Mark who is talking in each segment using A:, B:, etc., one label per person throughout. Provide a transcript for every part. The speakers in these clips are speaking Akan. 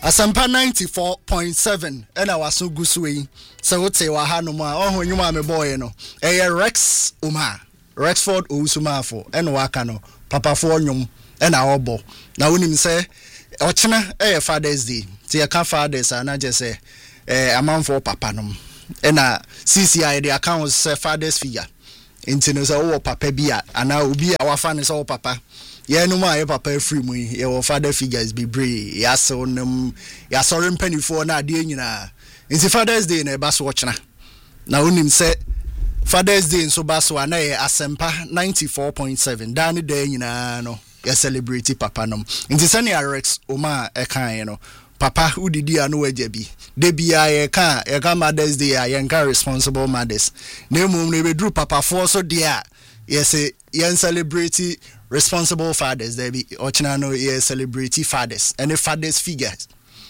A: Asampa 94.7 ena waso gusui se wote wa hanom a ohun nyuma me boy no Rex Uma Rexford Ousumafo ena waka no papa fo nyum ena obo na wonim se ochena Father's Day ti ya ka fathers ana je se amanfo papa nom ena CCI the account se fathers figure intino se wo papa bia ana obi a wafa ne se wo papa yeah, no my papa free me. Your father figures be brave. Yes, on ya sorry penny for na day nyina. It's Father's Day na bas watch na. Na unim say Father's Day so bas wa na Asempa 94.7. Dani day nyina no. Ya celebrate papa nom. Inti sani Rex Oma ekan no. Papa who did ya no wajebi. De bia ye kan Mother's Day ya yenka responsible mothers. Ne mum ne be drew papa for so dia. Yes, yen celebrate responsible fathers. There be ochinano yes celebrity fathers. Any fathers figures.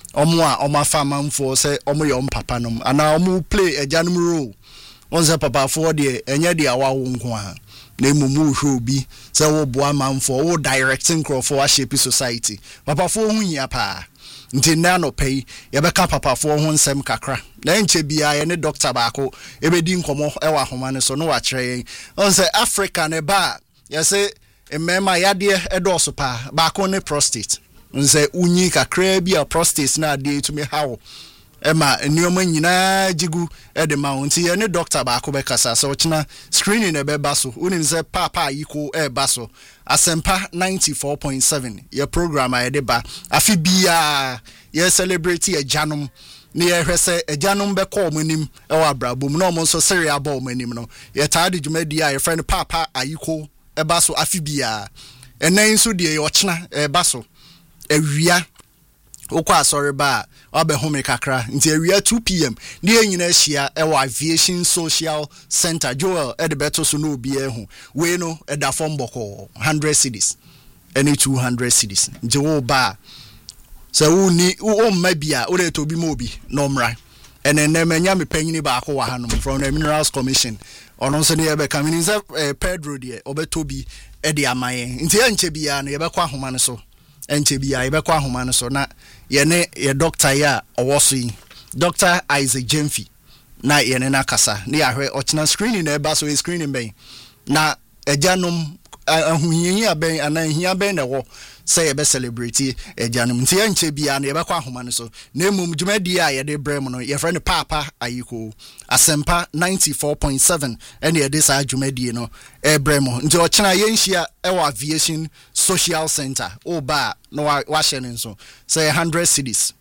A: Oma farm for say omo yom papa nom. And now omo play a janum role. Once a papa for the enya di awa wunkwa. Ne mumu shobi. Say wo boa man for wo directing crowd for shape society. Papa for hunya pa. Nti na no pay yebeka papa for ho nsem kakra na enche bia ye ne doctor baako ebedi nkomo ewa homa ne so no wa kire on say Africa ne ba ye say emema yade edoso pa baako ne prostate nse unyi kakra bia prostate na ade tumi hawo ema enioma nyina jigu edema nti ye ne doctor baako be kasa so china screening e be baso unim say papa yiko e baso Asempa 94.7 your program I deba afi bia ye celebrate a janum ne ye hwese a janum be call manim e wa brabom no mo so serial ball manim no ye taade dwumadi a ye friend papa ayiko e baso afi bia enan so de ye ochina e baso awia okwa sorry ba obe home kakra nti awia 2 pm ne nyina hia e wa aviation social center Joel e de beto so no obi ehu we no e da form boko 100 cities any 200 cities nti wo ba so uni o mabia o de to bi mo bi no mra ene ne manya me panyini ba ko wa hanom from the Minerals Commission ono so ne e be kamini Pedro de obeto bi e de amaye nti ya nche bia na ye be kwa homa ne so enche bia ibe kwa homa no so na ye ne ye doctor ya owoso yi Dr. Isaac Jemfi na ye ne na kasa ne ya hwe ochina screening na eba so e screening ben na ejanom ahuhiyi aben ana hia ben na wo say ye be celebrate ejanom nti ye nche bia na ye be kwa homa no so na emum dwumadi a ye de brem no ye friend papa ayiko Asempa 94.7 ene ye de sa dwumadi no brem nti ochina ye nhia e wa aviation social center oba no wa hye so say 100 cities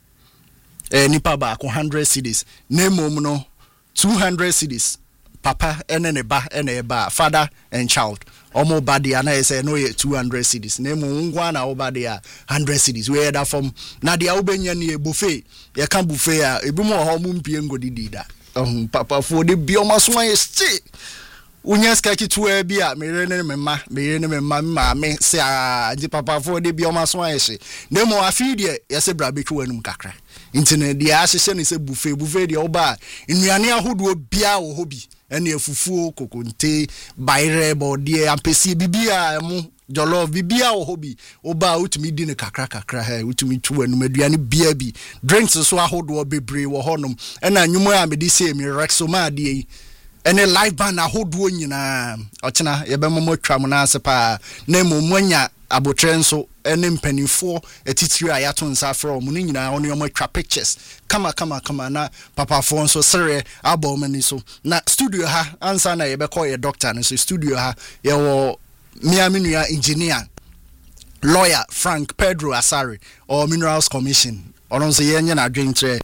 A: nipa ba ko 100 cities na emum no 200 cities papa ene ne ba father and child omo body ana say no 200 cities na emu ngwa na obade a 100 cities we that from na dia obenya ne buffet ye kan buffet a ebi mo ho mo mpie ngodidi da papa fo de bioma so an sti unya skaki tuwa bi a mere ne me ma me se a di papa fo de bioma so an hye na emu afi de ye se bra betwa anum kakra internet dia ahye ne se buffet de oba nnuane ahodo bia wo hobi ene efufuo kokonte bayre body ampesi bibia mu jollof bibia wo hobi oba utumi di ne kakra ha utumi tuwa no maduane bia bi drinks so ahodo bebre wo honom ena nwumo a medi se mi Rexoma de ene live band ahodo nyina ochina ye be momo twam na asepa na momanya abotre nso ene mpanifo etitiri a yato nsa fra omu ni nyina ono yomo twa pictures kama na papa fo nso sere album ni so na studio ha ansa na ye be call ye doctor no so studio ha ye wo miaminua engineer lawyer Frank Pedro Asare or Minerals Commission ono so ye nya na adwentre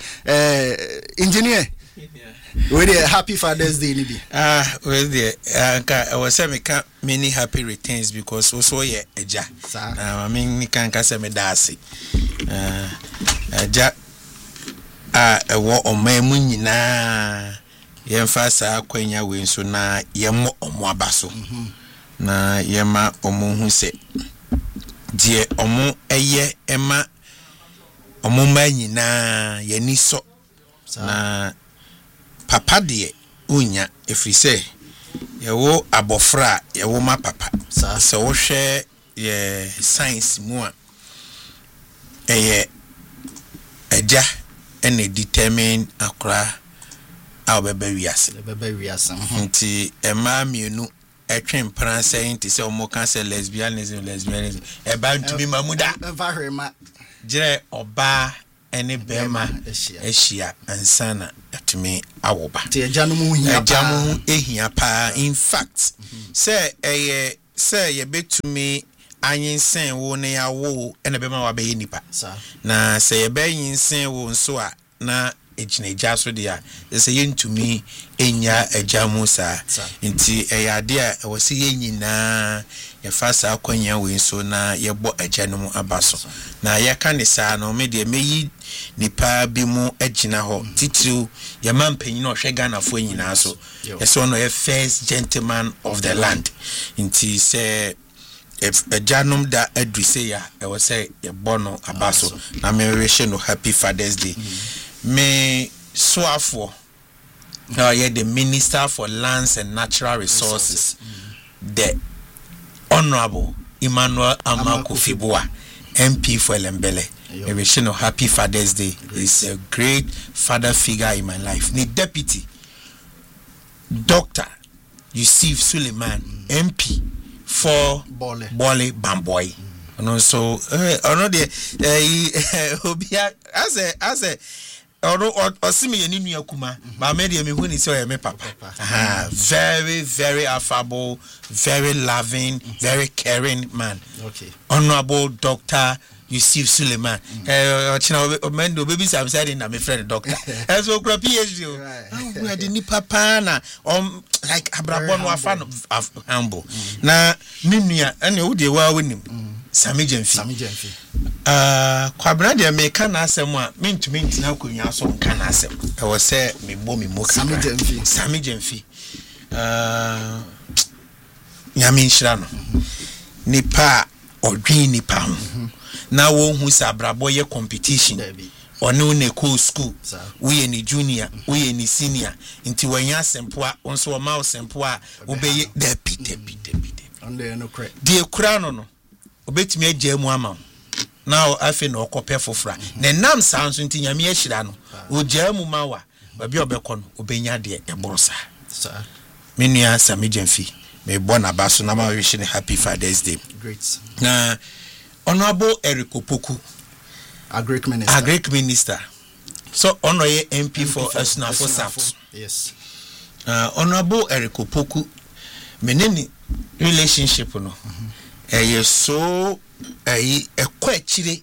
A: engineer we dey happy Father's Day ni bi
B: we dey I was say me can many happy returns because also ye eja I mean kan ka say me da ase eja ewo omamu nyina ye mfa sa kwanya we nso na ye mo omo abaso na ye ma omo hu se die omo eye ema omo ma nyina ye ni so na papa de unya efrise ye wo abofra ye wo ma papa so wo hwe ye science mu a eye eja ene determine akra a obeba wiase nti ema mienu etwen pran saying to say omo kan say lesbianism eba ntumi mamuda jire oba ene bema ehia ansana atumi awoba
A: te eja no mu
B: ehia pa in fact say ye betumi anyinsen wo ne ya wo ene bema wa be nipa na say ye be yinsen wo nso a na ejina eja so dia say yentumi enya eja musa nti eyade a wose yenyina ye fasa akwanya we nso na ye bo eja no mu abaso na ye ka ne saa no me de meyi nipa bi mu ejina ho titiriu ye mampanyin no hwe Ghana fo nyina so ye so no ye first gentleman of the land nti say Janum da edrise ya e was say ye bono abaso na me wish no happy Father's Day me soafo ye the Minister for Lands and Natural Resources the Honorable Emmanuel Amakofiboa MP for Lembele. I wish no happy Father's Day. He's a great father figure in my life. Ni deputy Dr. Yusuf Suleiman MP for Bole Bamboy. And also obia as a or simi ye ninu yakuma but me dey me hu ni say me papa very very affable, very loving, very caring man. Okay.
A: Honorable Dr. Yusuf Suleiman. Mendo baby Sam said in my friend doctor. As well PhD. We had ni papa na like abrabon wa fan of humble. Na nunua ene wo de wa wonim. Sami Jemfi. Kwabra de me ka na asem a mentumi ntina akonya so nka na asem. E wo se me bo me mo Sami Jemfi. Nyame nhyira no. Nipa odwin nipa ho. Na wo hu sabrabo ye competition onu ne ko school we ni junior we ni senior nti wanya sempo a onso o ma sempo a wo be depi onde no kre die kura no obetimi agya mu ama na afi na okope fofra na nam sanso nti nyame ahira no ogya mu mawa ba bi obekọ no obenya de eborosa menua Sami Jemfi me bona baso na ma wish ni happy Father's Day.
B: Great.
A: Na Honorable Eric Opoku,
B: a great minister.
A: So honorable MP for Asnafo South.
B: Yes.
A: Honorable Eric Opoku, meneni relationship no. So quite chile.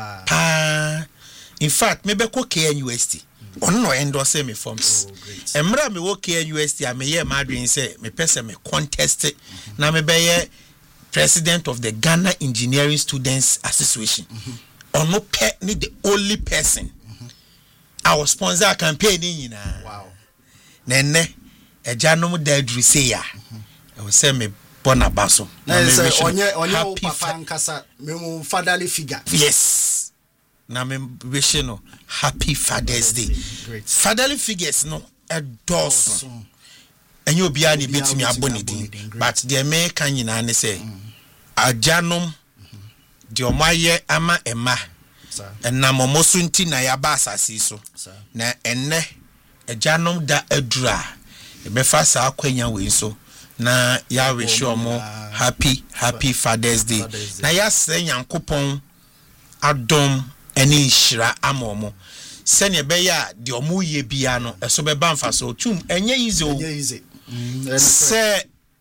A: In fact, maybe ko KNUST. No endorse me forms. Emra me wo KNUST a me ye madwin say me pese me contest na me be President of the Ghana Engineering Students Association. Ono pe ni the only person. I was sponsor campaign in
B: wow.
A: Nene ejanom da adruse ya. I will say me bona baso.
B: Na me onye papa nkasa me fatherly figure.
A: Yes. Na me wish no happy Father's Day.
B: Great.
A: Fatherly figures no endorse. And you be ani betimi abonidin. But the American nyina ne say ajanom de omaye ama ema na momosu nti na ya ba asase so na enne ajanom da adura e be fa sa akwanya we so na ya wish omo happy Father's Day na ya se Nyankopon adom eni hira amomo se ne be ya de omo ye bia no eso be ba mfa so tum enye easy se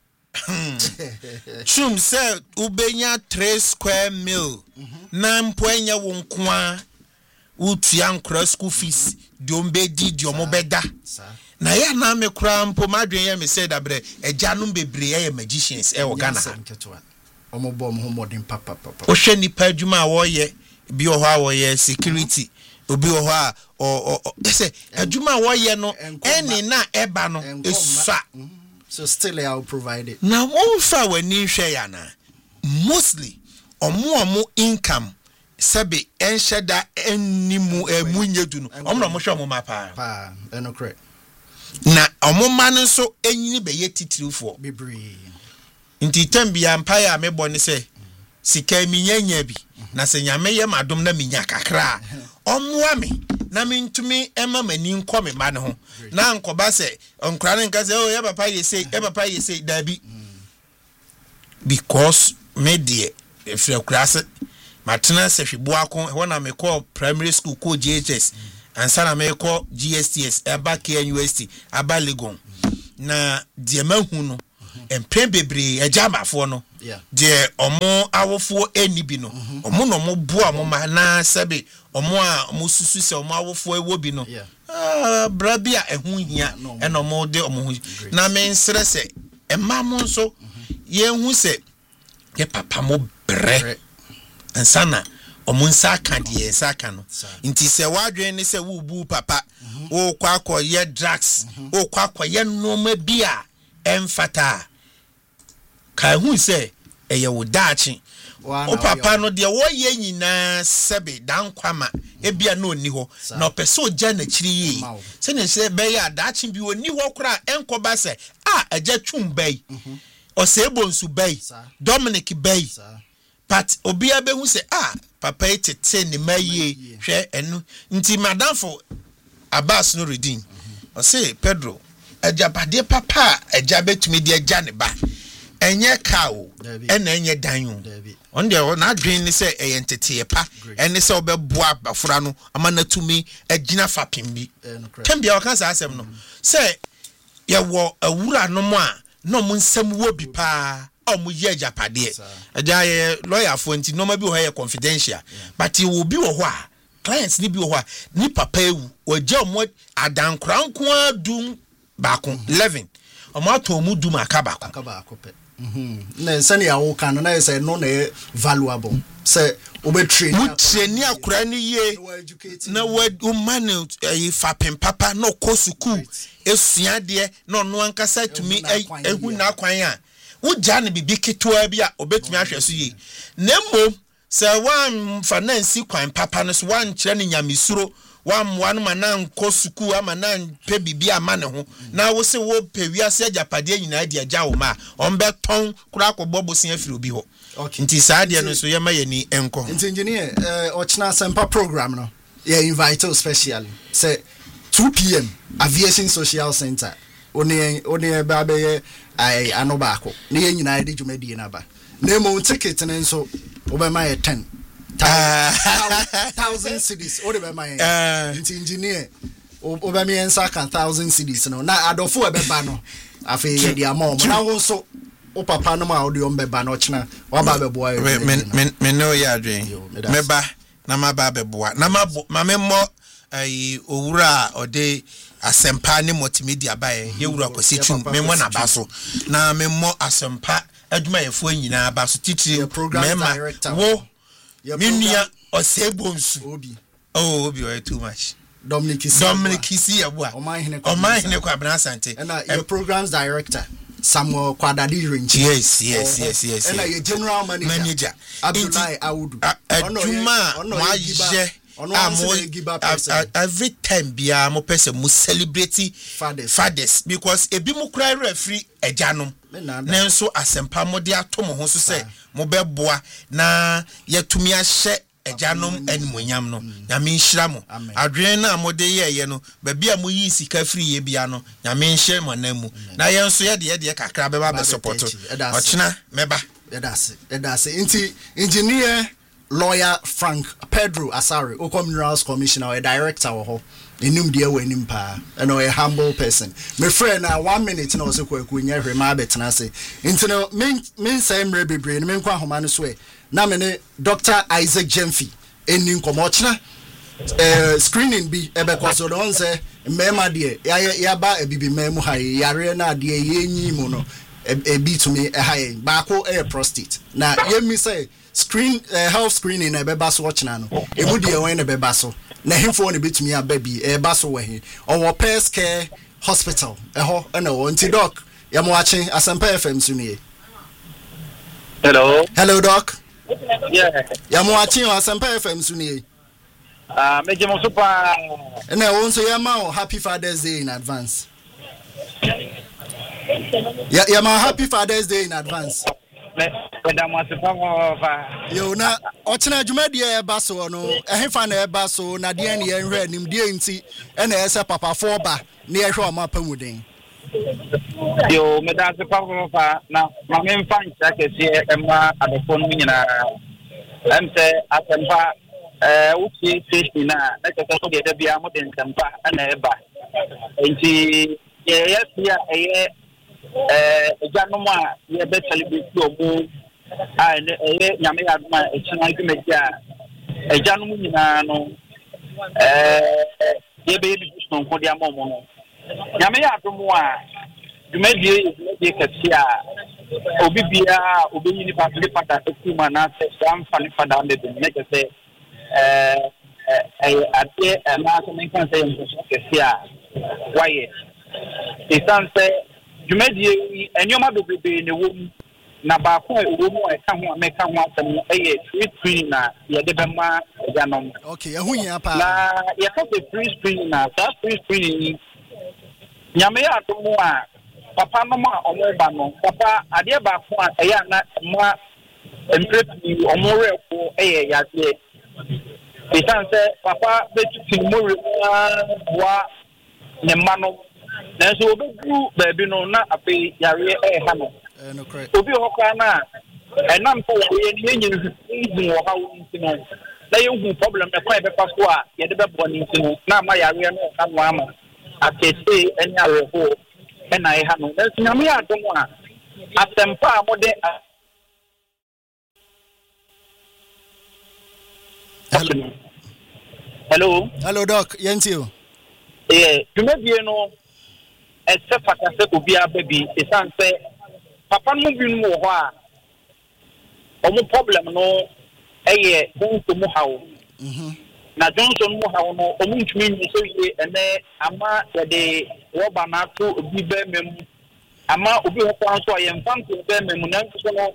A: Chum said ubenya 3 square mil na mpoenya wonkwa utuan cross school fees diombe di diomobeda na ya na me kra mpo madwen ya me said abre ejanum bebre ya magicians e wo Ghana
B: omobo mo modern papa
A: o hwe nipa adwuma a wo ye bi o ho a wo ye security obi o ho a o say adwuma a wo ye no eni na eba no esusa.
B: So still I'll provide it.
A: Now, all fa when you share na mostly or more income. Sabi ensure that any munye dunu. Omra mo sure mo mapa.
B: Pa, eno correct.
A: Na omo man so enyi be ye titiri for.
B: Bebre.
A: Nti tembi empire me boni say sika mi nyanya bi. Na se nyame ye madom na minya kakra. Omwa me
B: na me ntumi ema mani nkɔ me ba ne ho na nkɔba sɛ onkra ne nka sɛ oh ya papa ye say dabi because me de if you class matena se hweboa ko ho na me call primary school ko GHS ansa na me call GSTS aba KNUST aba Legon na de mahu no empren bebre ajamafo no de omo awofo enibi no omo no mo boa mo ma na sebe omo a mo susu se omo awofo ewo bi no bra bia ehu hia e no mo de omo hu na me nsere se emma mo nso ye hu se ye papa mo bre ansana omo nsa ka de nsa ka no nti se wadwen ni se wo bu papa wo kwa akoye drugs wo kwa akoye noma bia emfata ka hu se eye wo daachi o papa no de wo ye nyina sebe dan kwama ebia no ni ho na opese oja na chiri yi se ne se be ya daachi bi oni ho kra enkoba se aja twum bai o se bonsu bai Dominic bai but obia be hu se papa etete ni maye hwe enu nti madam for Abbas no redeem o se Pedro ajabade papa aja betumi de aja ne ba enye kawo ena enye danyo on de na adwen ni se eyentete pa ene se obeboa bafura no amanatumi agina fapem bi kembia waka sa asem no se ye wo awura no mo a no mo nsam wo bi pa omo ye ajapade aja ye lawyer fo nti no ma bi wo ye confidential but you will be wo ho a clients ni bi wo ho a ni papa ewu oje omo adankranko adum baako 11 omo ato mu dum akabako
A: pe na sani ya wo kan na say no na valuable say obe train
B: akura ni ye na wo man fapem papa no ko suku esua de no no ankasa tumi ehu na kwan a wo ja ne bibi ketwa bi a obetumi ahwe so ye nemo say wan finance kwan papa no so wan kire ne nyamesuro wan manan ko suku amanan pe bibi amane ho na wo se wo pe wiase ajapade nyina de agya wo ma on beton kura akobobose afiri obi ho nti saade no so yema yani enko
A: nti engineer ochina sempa program no ye invite specially say 2 p.m. aviation social center oni ba be ai anobako na ye nyina de dwumadi na ba na mo ticket ne nso obema ye 10,000 cities or the my engineer over me and sack 1,000 cities no na adofo ebeba no afi ye dia mom na wo so o papa no ma audio mbeba no china wa ba beboa
B: me no ya adwen meba na ma ba beboa na ma memmo ai owura ode asempa ne multimedia bae ye wura kwasi twum memmo na baso na memmo asempa adwuma yefo nyina baso titiri mema wo Minia or Sebonsu. Obi are too much. Dominic Kisi Abua. Or mine Sante.
A: And your program's director, Samuel Quadadi Rinch.
B: Yes.
A: And your general manager. Abdulai Audu.
B: Every time bia mo person mo celebrate fathers because ebi mo cry referee ejanom nanso asempa mo de atom ho so se mo beboa na yetumi ahye ejanom animonyam no nyame nhira mo adwen na mo de ye no ba bia mo yi sika free ye bia no nyame nhye mo namu na ye nso ye de kakra be ba support ochina meba
A: that's it engineer lawyer Frank Pedro Asare, Oko Minerals Commissioner, a director ho. Enum dia we nim pa. And a humble person. My friend, 1 minute no so kwaku nya hwema betena se. Nti no men say mre bebre no men kwa homa no so e. Na me ne Dr. Isaac Jemfi enin komochna screening bi ebe kwaso don say mema de ya ba ebibi memu ha yare na de yenyi mu no ebi to me ha ba ko prostate. Na yemi say health screening na beba so watchna no emu de wen na beba so na himfo ne betumi ababi eba so we or Pest Care Hospital ho na wo nti doc yamo wache Asempa FM sunie. Hello doc.
C: Yeah,
A: yamo wache Asempa FM sunie.
C: Meje mo super
A: na wo nso yama happy Father's Day in advance. Yama happy Father's Day in advance.
C: da mo se fa
A: yo na ochena dwumadi e ba so no ehefa na e ba so na de ne enhwe anim de nti e na ese papa fo ba na ye hwe o ma pamuden
C: yo me da se fa na ma me mfa ncha kese e ma adofo no nyina se asempa uti station na kese so de bia mo de nsempa na e ba nti yes ya ejanom a ye be celebrate obo nyame aduma echina dwumadi a ejanom nyina no ye be bi so nko de amomo no nyame adum a dwumadi kesi a obi bia obeyi ni patri pata ekuma na se samfa ni fada me be ne kese ate na so men kan se kesi a waye isanse dwumadi enyoma bebebe ne wom na ba ko ewomu e ka ho ameka ho asem eye free screen na ye de be ma ejanom
A: okay ehunye pa
C: na ye ka free screen na free screen nyame ya adomo a papa no ma omo ba no papa ade ba ko a eya na ma entrepreneur omo reko eye yase isanse papa betuti mo re wa ne mano na so obedu baabi no na ape yare ha no
A: no correct
C: obi hokwa na enam to ye ni nyi wo ha wo nti no na ye hu problem e kwa be paso a ye de be bo ni nti no na ma yare no ka no ama akete enya reho na ha no na nyame ya dom a asempa amode
A: hello doc yentio
C: dwumadie no ese fatase obi ababi esanse papa no bi no ho a omo problem no eye bonto mu hawo na Johnson mu hawo no omo ntumi ni so ye ene ama de roba na to obi be mem ama obi ho kwa so ye mfanto be mem na nso no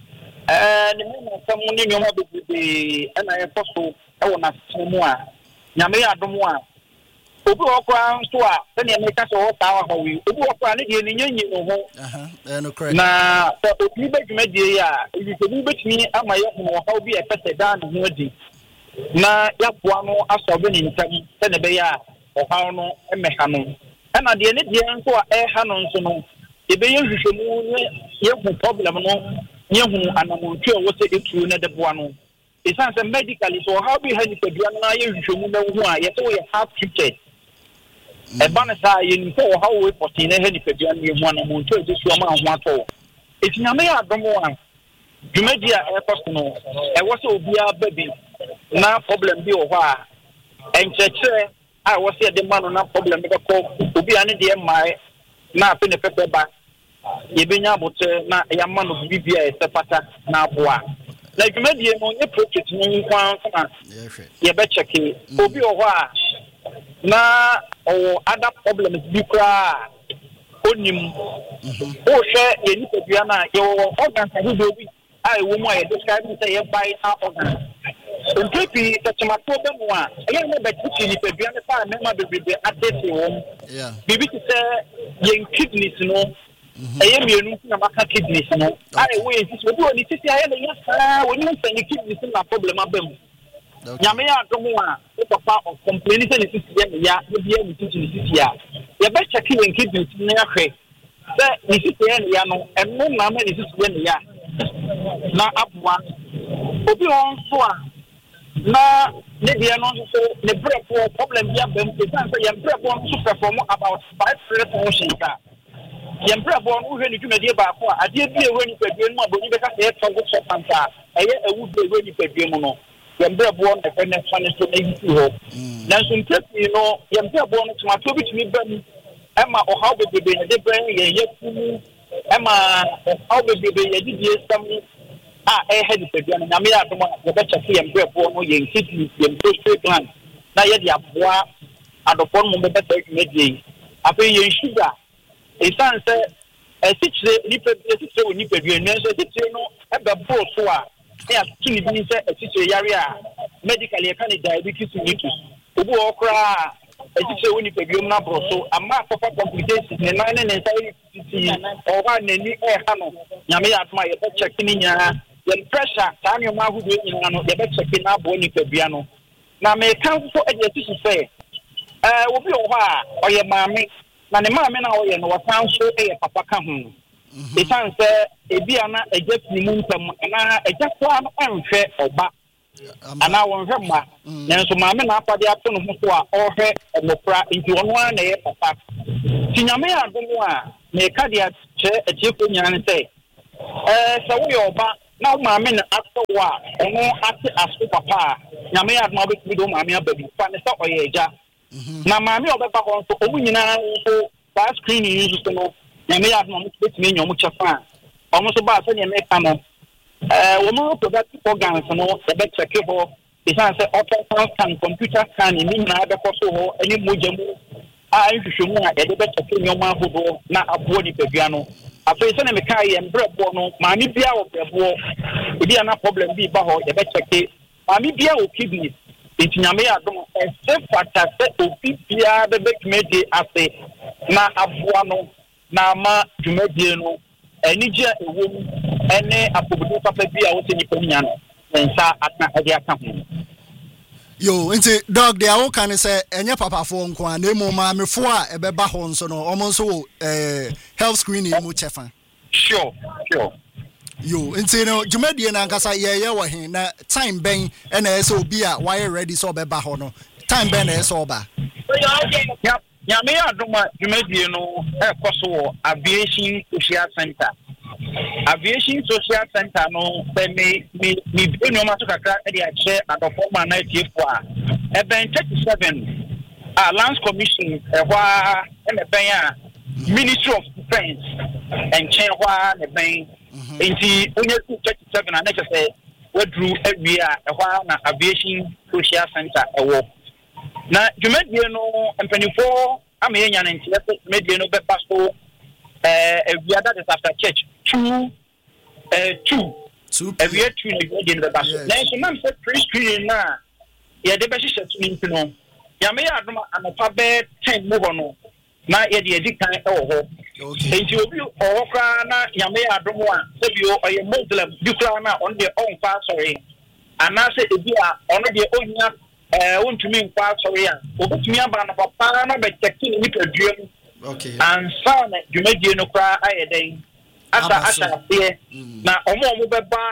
C: ne me na samu ni nyoma be ena ye foso e wona mu a nyame ya dom a obi okwa nso a sene emeka so wo tawa hawi obi okwa ne de nyenyi no ho
A: no correct
C: na obi be dwumadie ya ibi so bi betimi ama ye ho hawo bi e pese dan ho adi na yapoa no asobe ni ntam sene be ya hawo no emeha no na de ne de nso a ha no nso no ebe ye hwehwemu ne ye hu problem no ye hu anamontu a wo se etu ne de boa no isanse medically so how be hani pedua na ye hwehwemu na hu a ye so ye half treated ebana sa ye ni so how we poti na hani pedua na ye hu anamontu a so ma hu ato etinyame ya adomo a dwumadi a e koso no e wo se obi a baby na problem bi o ho a enchechere a wo se de ma no na problem be ko obi ane de mai na ape ne pepe ba ye benya abote na ya ma no bibia e sepata na aboa na dwumadie no ye project no kwan na ye be check obi o ho a na o other problems bi kra onim o hwe ye ni pedua na ye wo organ ka do bi ai wo mo ye describe say ye buy na organ nkepi tatomato be mo a ye no be tiki ni pedua ne pa me ma bebebe atete wo bibi ti se ye kidneys no eye mienu na maka kidneys no ai wo ye ti obi oni titi aye na ye sa woni nsan ni kidneys na problem abem nyame ya dom a o papa o complain say ni titi ya bi ya ni titi ya ye be check ye kidneys na ya hwe se ni titi ya no eno na ma ni titi ya na abua obi on so a na ne dia no so ne break problem ya bem se san say ye break on so perform about 5 function ka ye break on wo hwe ni dwumadie ba ko a ade bi ewe ni padue no aboni be ka se tongo so panta eye ewu be ewe ni padue mu no ye break on e fene fane so na yi ho na so ntepi no ye break on tomato bi timi bam ema o how bebe ne de bran ye yefu ema o how bebe ye di sam head pedua na me ya domo ye be check ye mbrebo no ye kidney ye prostate gland na ye di aboa adopon mo be be dwumadie afi ye sugar e sanse esichire ni pedua no so esichire no e be bo so a ya tuni bi se esichire yare a medically e kan diabetes nitus obu okra esichire woni pedua na bro so ama papa complications ne na ne sai titi ọba n'ani ɛha no nyame yɛ adoma yɛbɛkyɛke ne nyinaa yɛn pressure saa nneɛma ahodoɔ nyinaa no yɛbɛkyɛke na aboɔ nipadua no na meka nso ɛde asi sɛ obi wɔ hɔ a ɔyɛ maame na ne maame na ɔyɛ no wɔsan so ɛyɛ papa ka ho ɛsan sɛ ebi ana ɛgya firi mu ntɛm anaa ɛgya koraa no ɛnhwɛ ɔba anaa wɔnhwɛ mma nanso maame na apade ato no ho so a ɔhwɛ mmɔfra nti ɔno ara na ɛyɛ papa nti nyame yɛ adom a meka de akyerɛ akyirefo nyinaa ne sɛ sɛ woyɛ ɔba na wo maame no asɛ wo a ɔno ate aso papa a nyame yɛ adom a wobɛtumi de wo maame aba bi fa ne sɛ ɔyɛ agya na maame a ɔbɛba hɔ nso ɔmu nyinaa nso saa screening yi nso no nyame yɛ adom a mobɛtumi anya ɔmo kyɛfa a ɔmo nso baa sɛdeɛ meka no wɔn reproductive organs no yɛbɛkyɛke hɔ ɛsiane sɛ ultrasound scan computer scan ne nyinaa bɛkɔ so hɔ ne mogya mu a nhwehwɛmu a yɛde bɛkyɛke nneɛma ahodoɔ na aboɔ nipadua no afei sɛne meka yɛ mbrɛboɔ no maame biara wɔ brɛboɔ ebi ana problem bi ba hɔ yɛbɛkyɛke maame biara wɔ kidney nti nyame yɛ adom ɛsɛ fata sɛ obi biara bɛbɛtumi adi ase na aboa no na ama dwumadie no anigye a ɛwɔ mu ɛne apɔbɔdun papa bi a wɔsɛ nipa nya no nsa atena ɛde aka ho
A: yo nti dog de awo kan sɛ ɛnyɛ papafoɔ nko a na emu maamefoɔ a ɛbɛba hɔ nso no ɔmo nso wɔ health screening mu kyɛfa
C: sure
A: yo nti no dwumadie na ankasa yɛyɛ wɔ he na time bɛn ɛna ɛsɛ obi a wayɛ ready sɛ ɔbɛba hɔ no time bɛn na ɛsɛ ɔba
C: nyame yɛ adom a dwumadie no ɛkɔ so wɔ aviation social center no sɛ me nneɛma so kakra de akyerɛ adɔfoɔ ma na atiefo a ɛbɛn 37 a lands commission ɛhɔ a ɛna ɛbɛn a ministry of defence nkyɛn hɔ a na ɛbɛn nti onye 37 a na kyerɛ sɛ waduru awie a ɛhɔ a na aviation social center ɛwɔ na dwumadie no mpanimfoɔ ama yɛnya ne nteɛ sɛ dwumadie no bɛba so awia that is after church 2 awia 2 ne dwumadie no bɛba so na nso nam sɛ pre-screening no a yɛde bɛhyehyɛ to no nti no nyame yɛ adom anɔpa bɛɛ 10 mu hɔ no na yɛde yɛdi kan ɛwɔ hɔ nti obi ɔwɔ koraa na nyame yɛ adom a sɛbio ɔyɛ muslim bi koraa na ɔno deɛ ɔmfa asɔre anaasɛ ebi a ɔno deɛ ɔnya wontumi nkɔ asɔre a obetumi aba no papa na bɛkyɛke ne nipadua mu ansa na dwumadie no koraa ayɛ dɛn asa aseɛ na ɔmo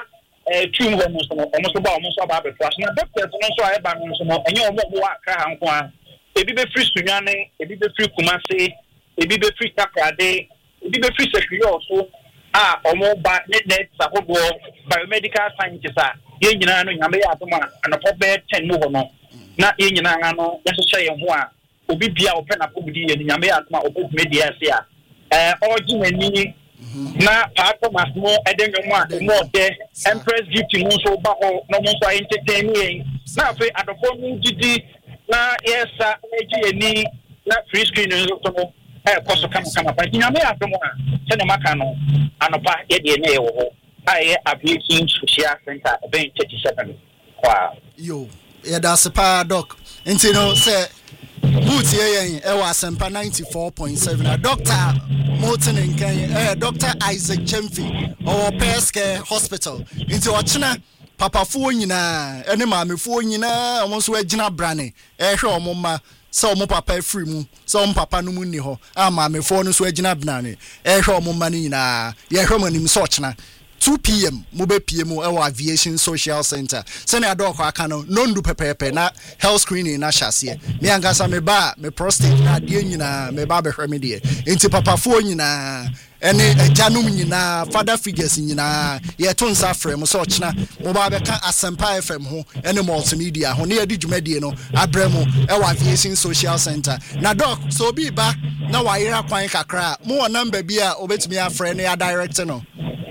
C: bɛba tum hɔ no so no ɔmo so ba ɔmo so aba abɛtoa so na doctors no nso a ɛba no nso no ɛnyɛ ɔmo wɔ akra ha nko a ebi bɛfiri Sunyane ebi bɛfiri Kumase ebi bɛfiri Takrade ebi bɛfiri Sekuyɔ so a ɔmo ba ne ahodoɔ biomedical scientists a yɛn nyinaa no nyame yɛ adom a anɔpɔ bɛɛ 10 mu hɔ no na yɛn nyinaa no yɛhyehyɛ yɛn ho a obi bia ɔpɛ n'apɔmudi yɛ nyame yɛ adom a ɔbɛtumi di ase a ɔgye n'ani na paatɔ mas mo ɛde nwom a ɔmo ɔdɛ empress gift mu nso ba hɔ na ɔmo nso ayɛ entertain yɛn na afei adɔfoɔ no gyidi na yɛsa ɛgye yɛni na free screen nso no ɛkɔ so kama pa nyame yɛ adom a sɛnea maka no anɔpa yɛdeɛ ne yɛwɔ hɔ a ɛyɛ aviation social center ɛbɛn 37 wow
A: yo yɛda ase paa doc nti no sɛ mutie yɛn ɛwɔ asɛmpa 94.7 na doctor Morton nkan Dr. Isaac Chemfi ɔwɔ Peske Hospital nti ɔkyena papafoɔ nyinaa ɛne maamefoɔ nyinaa ɔmo nso agyina brane ɛhwɛ ɔmo ma sɛ ɔmo papa afiri mu sɛ ɔmo papa no mu nni hɔ a maamefoɔ no nso agyina brane ɛhwɛ ɔmo ma no nyinaa yɛhwɛ mo anim sɛ ɔkyena 2 p.m. mube PM ɛwɔ aviation social center sɛnea dɔkɔ aka no nondu pɛpɛɛpɛ na health screening na hyɛseɛ me ankasa me ba me prostate na adeɛ nyinaa me ba bɛhwɛ me deɛ enti papafoɔ nyinaa ɛne agyanom nyinaa father figures nyinaa yɛto nsa frɛ mo sɛ ɔkyena mo ba bɛka Asempa FM ho ɛne multimedia ho ne yɛde dwumadie no abrɛ mo ɛwɔ aviation social center na doc so obi ba na wayera kwan kakra mo wɔ number bi a obetumi afrɛ ne ya direct no.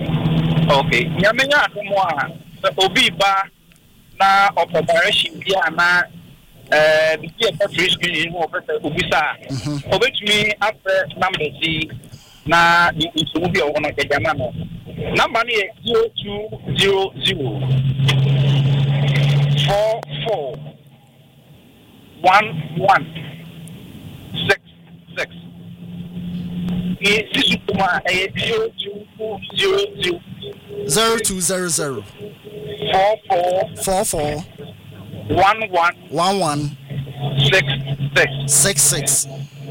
C: Okay, nyamenya adomo a obi ba na operation bi ana bi e free screening ho offer obi sa obetumi after number C na nsumu bi o no kejama no number ni 0200 44 1166 this is Juma,
A: 0200 44 11 66.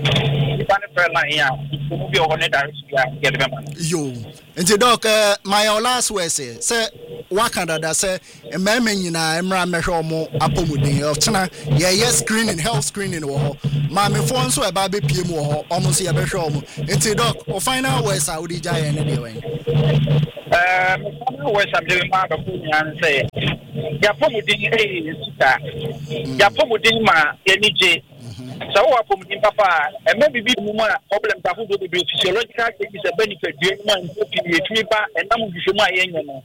A: Yo, and the dog, my last word say, Wakanda say, a man nyina emra mehwe omo apomuden of China, yes screening, health screening wo. Mama phone so eba be piem wo, almost ya behwe omo. And the dog, o final words I would jay any day when.
C: Words I'm doing my and say, Yapomudin Yapomudin ma NJ. So what from Papa, and maybe be more problem that would be physiological is a benefit, and I'm with my